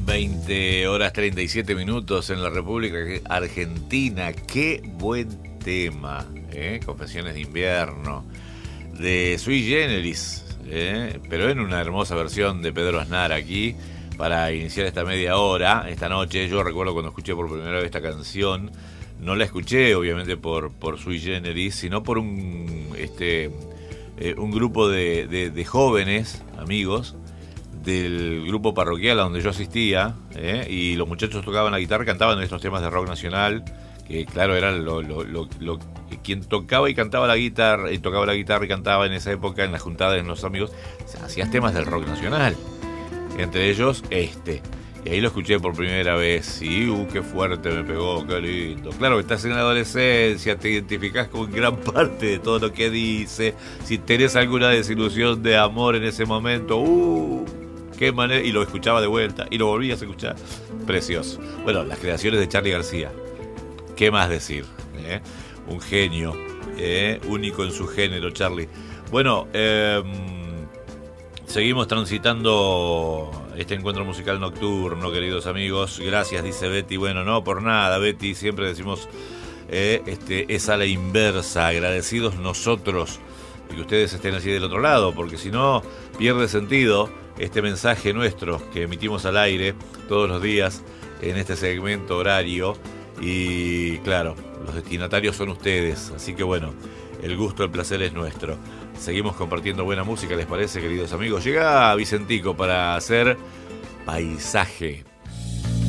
20 horas 37 minutos en la República Argentina. Qué buen tema, Confesiones de invierno, de Sui Generis, pero en una hermosa versión de Pedro Aznar aquí, para iniciar esta media hora, esta noche. Yo recuerdo cuando escuché por primera vez esta canción, no la escuché obviamente por Sui Generis, sino por un grupo de jóvenes, amigos, del grupo parroquial a donde yo asistía, y los muchachos tocaban la guitarra, cantaban estos temas de rock nacional, que claro, eran quien tocaba y cantaba la guitarra, y tocaba la guitarra y cantaba en esa época, en las juntadas de los amigos, hacías temas del rock nacional, entre ellos y ahí lo escuché por primera vez, y qué fuerte me pegó, qué lindo. Claro que estás en la adolescencia, te identificás con gran parte de todo lo que dice, si tenés alguna desilusión de amor en ese momento, qué manera, y lo escuchaba de vuelta, y lo volvías a escuchar, precioso. Bueno, las creaciones de Charly García, qué más decir, un genio, único en su género, Charly. Bueno, seguimos transitando este encuentro musical nocturno, queridos amigos. Gracias, dice Betty. Bueno, no por nada, Betty, siempre decimos es a la inversa, agradecidos nosotros de que ustedes estén así del otro lado, porque si no pierde sentido este mensaje nuestro que emitimos al aire todos los días en este segmento horario. Y claro, los destinatarios son ustedes, así que bueno, el gusto, el placer es nuestro. Seguimos compartiendo buena música, ¿les parece, queridos amigos? Llega Vicentico para hacer Paisaje.